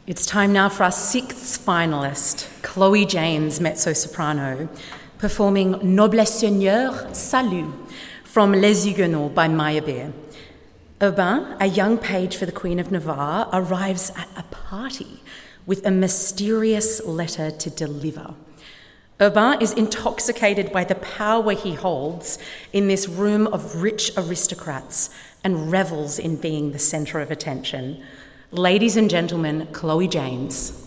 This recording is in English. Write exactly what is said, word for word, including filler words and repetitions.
It's time now for our sixth finalist, Chloe James, mezzo-soprano, performing Noblesse Seigneur, Salut, from Les Huguenots by Meyerbeer. Urbain, a young page for the Queen of Navarre, arrives at a party with a mysterious letter to deliver. Urbain is intoxicated by the power he holds in this room of rich aristocrats and revels in being the centre of attention. Ladies and gentlemen, Chloe James.